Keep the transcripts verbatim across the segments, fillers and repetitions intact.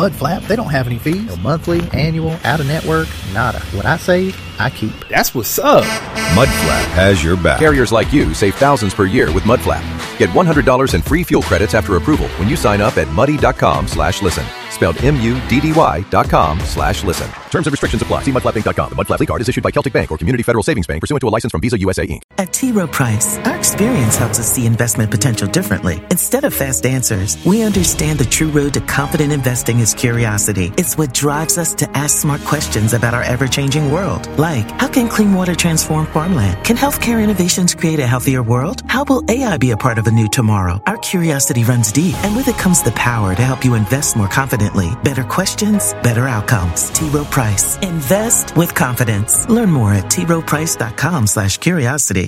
Mud Flap, they don't have any fees. No monthly, annual, out-of-network, nada. What I save, I keep. That's what's up. Mudflap has your back. Carriers like you save thousands per year with Mudflap. Get one hundred dollars in free fuel credits after approval when you sign up at muddy.com slash listen. Spelled M-U-D-D-Y dot com slash listen. Terms and restrictions apply. See mud flap inc dot com. The Mudflap card is issued by Celtic Bank or Community Federal Savings Bank pursuant to a license from Visa U S A Incorporated. At T. Rowe Price, our experience helps us see investment potential differently. Instead of fast answers, we understand the true road to confident investing is curiosity. It's what drives us to ask smart questions about our ever-changing world. Like, how can clean water transform farmland? Can healthcare innovations create a healthier world? How will A I be a part of a new tomorrow? Our curiosity runs deep, and with it comes the power to help you invest more confidently. Better questions, better outcomes. T. Rowe Price. Invest with confidence. Learn more at T Rowe Price dot com slash curiosity.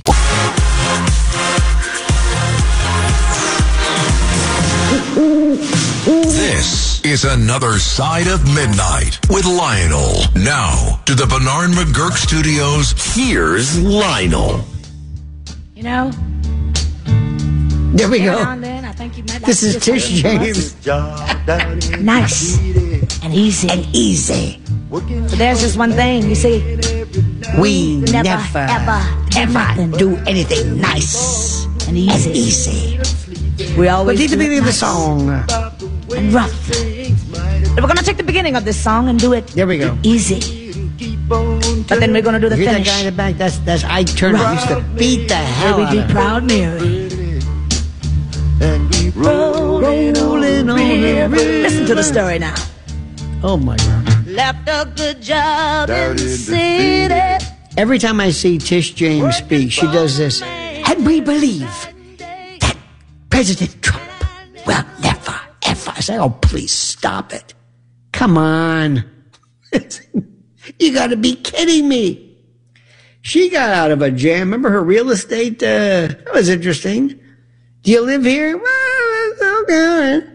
This is Another Side of Midnight with Lionel. Now, to the Bernard McGurk Studios, here's Lionel. You know, there we go. Then, I think you met this is Tish James. Nice and easy. And easy. But there's just one thing, you see. We, we never, never, ever, ever do anything nice and easy. And easy. We always but need do the beginning nice of the song. And rough. We're going to take the beginning of this song and do it there we go. Easy. But then we're going to do the Hear finish. That guy in the back? That's, that's Ike Turner. Used to beat the hell Baby, out be of proud, Mary. And we rolling, rolling on the river. Listen to the story now. Oh, my God. Left a good job in the city. Every time I see Tish James speak, she does this. And we believe that President Trump will never, ever. I say, oh, please stop it. Come on. You got to be kidding me. She got out of a jam. Remember her real estate? Uh, that was interesting. Do you live here? Well, okay.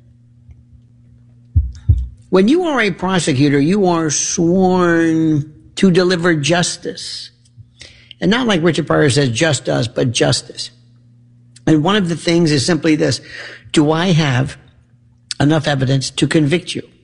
When you are a prosecutor, you are sworn to deliver justice. And not like Richard Pryor says, just us, but justice. And one of the things is simply this. Do I have enough evidence to convict you?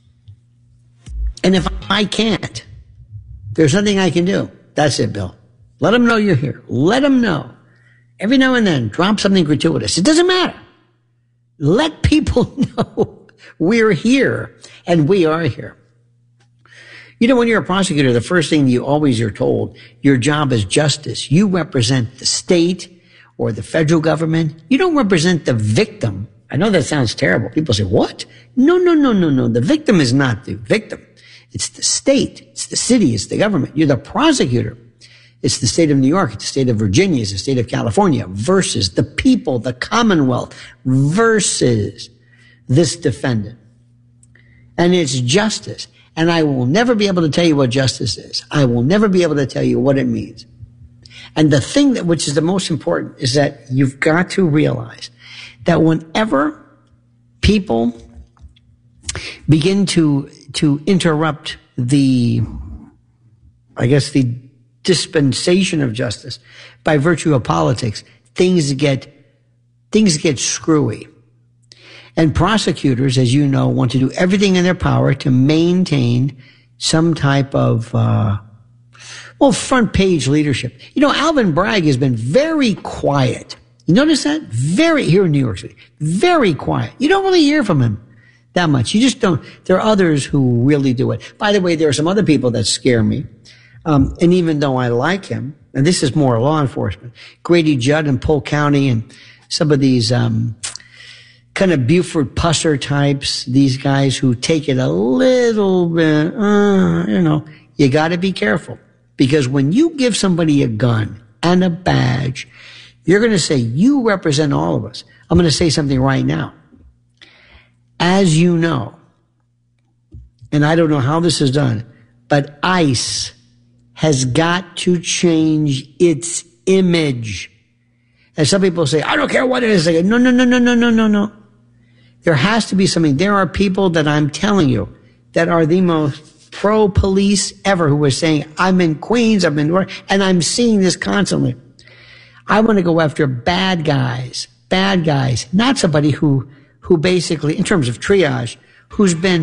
And if I can't, there's nothing I can do. That's it, Bill. Let them know you're here. Let them know. Every now and then, drop something gratuitous. It doesn't matter. Let people know we're here and we are here. You know, when you're a prosecutor, the first thing you always are told, your job is justice. You represent the state or the federal government. You don't represent the victim. I know that sounds terrible. People say, what? No, no, no, no, no. The victim is not the victim. It's the state. It's the city. It's the government. You're the prosecutor. It's the state of New York. It's the state of Virginia. It's the state of California versus the people, the Commonwealth versus this defendant. And it's justice. And I will never be able to tell you what justice is. I will never be able to tell you what it means. And the thing that, which is the most important, is that you've got to realize that whenever people begin to, to interrupt the, I guess, the dispensation of justice by virtue of politics, things get, things get screwy. And prosecutors, as you know, want to do everything in their power to maintain some type of, uh, well, front page leadership. You know, Alvin Bragg has been very quiet. You notice that? Very, here in New York City, very quiet. You don't really hear from him that much. You just don't. There are others who really do it. By the way, there are some other people that scare me. Um, and even though I like him, and this is more law enforcement, Grady Judd in Polk County and some of these, um, kind of Buford Pusser types, these guys who take it a little bit, uh, you know, you got to be careful. Because when you give somebody a gun and a badge, you're going to say, you represent all of us. I'm going to say something right now. As you know, and I don't know how this is done, but ICE has got to change its image. And some people say, I don't care what it is. I go, no, no, no, no, no, no, no, no. There has to be something. There are people that I'm telling you that are the most pro-police ever who are saying, I'm in Queens, I'm in New and I'm seeing this constantly. I want to go after bad guys, bad guys, not somebody who, who basically, in terms of triage, who's been